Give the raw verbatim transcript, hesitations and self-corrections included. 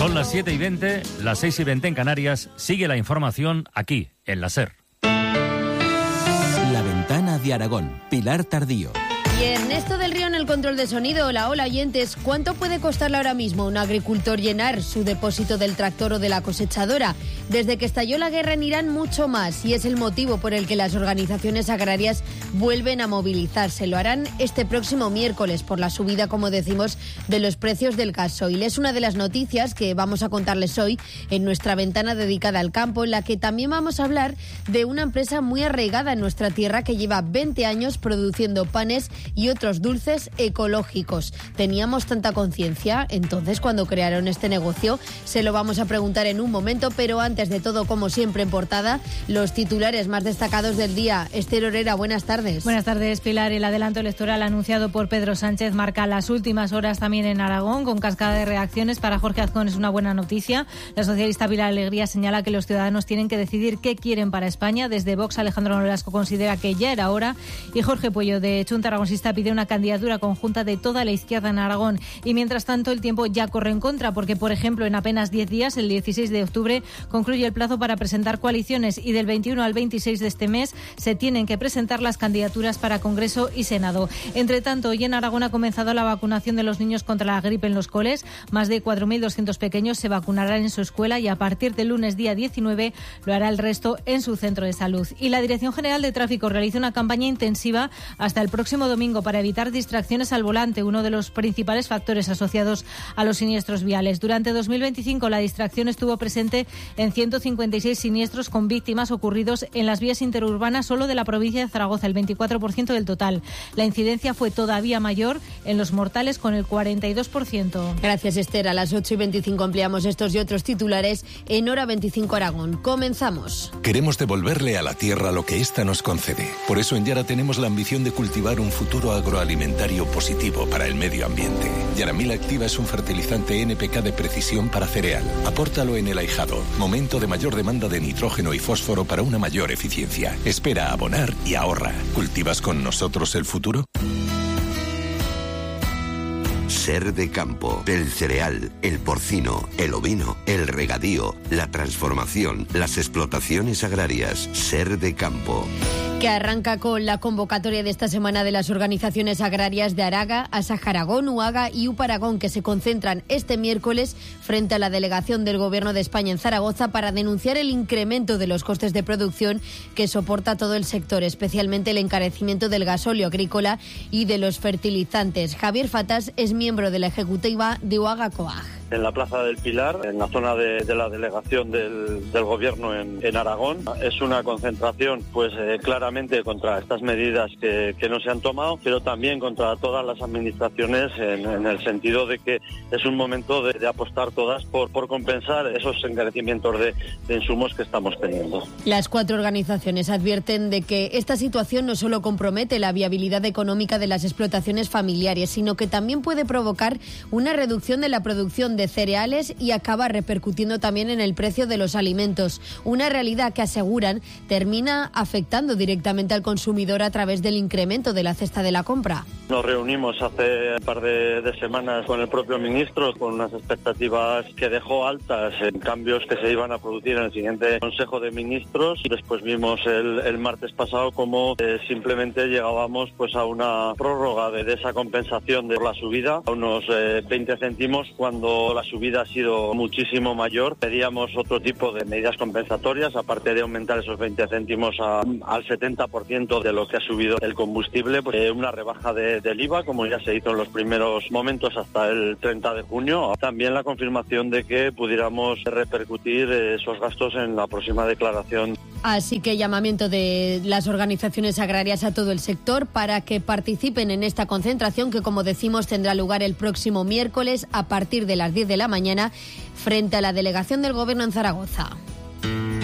Son las siete y veinte, las seis y veinte en Canarias. Sigue la información aquí, en la SER. La Ventana de Aragón, Pilar Tardío. Y Ernesto del Río en el control de sonido. Hola, hola oyentes. ¿Cuánto puede costarle ahora mismo a un agricultor llenar su depósito del tractor o de la cosechadora? Desde que estalló la guerra en Irán, mucho más. Y es el motivo por el que las organizaciones agrarias vuelven a movilizarse. Lo harán este próximo miércoles por la subida, como decimos, de los precios del gasoil. Es una de las noticias que vamos a contarles hoy en nuestra ventana dedicada al campo, en la que también vamos a hablar de una empresa muy arraigada en nuestra tierra que lleva veinte años produciendo panes y otros dulces ecológicos. ¿Teníamos tanta conciencia entonces cuando crearon este negocio? Se lo vamos a preguntar en un momento, pero antes de todo, como siempre en portada, los titulares más destacados del día. Esther Orera, buenas tardes. Buenas tardes, Pilar. El adelanto electoral anunciado por Pedro Sánchez marca las últimas horas también en Aragón, con cascada de reacciones. Para Jorge Azcón es una buena noticia. La socialista Pilar Alegría señala que los ciudadanos tienen que decidir qué quieren para España. Desde Vox, Alejandro Nolasco considera que ya era hora. Y Jorge Puello, de Chunta Aragonsista, pide una candidatura conjunta de toda la izquierda en Aragón. Y mientras tanto, el tiempo ya corre en contra, porque, por ejemplo, en apenas diez días, el dieciséis de octubre, concluye el plazo para presentar coaliciones y del veintiuno al veintiséis de este mes se tienen que presentar las candidaturas para Congreso y Senado. Entre tanto, hoy en Aragón ha comenzado la vacunación de los niños contra la gripe en los coles. Más de cuatro mil doscientos pequeños se vacunarán en su escuela y a partir del lunes día diecinueve lo hará el resto en su centro de salud. Y la Dirección General de Tráfico realiza una campaña intensiva hasta el próximo domingo para evitar distracciones al volante, uno de los principales factores asociados a los siniestros viales. Durante dos mil veinticinco la distracción estuvo presente en ciento cincuenta y seis siniestros con víctimas ocurridos en las vías interurbanas solo de la provincia de Zaragoza, el veinticuatro por ciento del total. La incidencia fue todavía mayor en los mortales, con el cuarenta y dos por ciento. Gracias, Esther. A las ocho y veinticinco ampliamos estos y otros titulares en Hora veinticinco Aragón. Comenzamos. Queremos devolverle a la tierra lo que ésta nos concede. Por eso en Yara tenemos la ambición de cultivar un futuro agroalimentario positivo para el medio ambiente. Yaramil Activa es un fertilizante N P K de precisión para cereal. Apórtalo en el ahijado. Momento de mayor demanda de nitrógeno y fósforo para una mayor eficiencia. Espera a abonar y ahorra. ¿Cultivas con nosotros el futuro? Ser de campo, el cereal, el porcino, el ovino, el regadío, la transformación, las explotaciones agrarias. Ser de campo. Que arranca con la convocatoria de esta semana de las organizaciones agrarias de Araga, Asaja Aragón, UAGA y UPAragón, que se concentran este miércoles frente a la delegación del Gobierno de España en Zaragoza para denunciar el incremento de los costes de producción que soporta todo el sector, especialmente el encarecimiento del gasóleo agrícola y de los fertilizantes. Javier Fatas es miembro de la ejecutiva de UAGA COAG. En la Plaza del Pilar, en la zona de, de la delegación del, del Gobierno en, en Aragón. Es una concentración pues eh, claramente contra estas medidas que, que no se han tomado, pero también contra todas las administraciones en, en el sentido de que es un momento de, de apostar todas por, por compensar esos encarecimientos de, de insumos que estamos teniendo. Las cuatro organizaciones advierten de que esta situación no solo compromete la viabilidad económica de las explotaciones familiares, sino que también puede provocar una reducción de la producción de de cereales y acaba repercutiendo también en el precio de los alimentos. Una realidad que aseguran termina afectando directamente al consumidor a través del incremento de la cesta de la compra. Nos reunimos hace un par de, de semanas con el propio ministro con unas expectativas que dejó altas en cambios que se iban a producir en el siguiente Consejo de Ministros. Después vimos el, el martes pasado cómo eh, simplemente llegábamos pues a una prórroga de, de esa compensación de la subida a unos eh, veinte céntimos cuando la subida ha sido muchísimo mayor. Pedíamos otro tipo de medidas compensatorias, aparte de aumentar esos veinte céntimos a, al setenta por ciento de lo que ha subido el combustible, pues, eh, una rebaja de, del I V A, como ya se hizo en los primeros momentos hasta el treinta de junio. También la confirmación de que pudiéramos repercutir eh, esos gastos en la próxima declaración. Así que llamamiento de las organizaciones agrarias a todo el sector para que participen en esta concentración que, como decimos, tendrá lugar el próximo miércoles a partir de las diez de la mañana frente a la delegación del Gobierno en Zaragoza.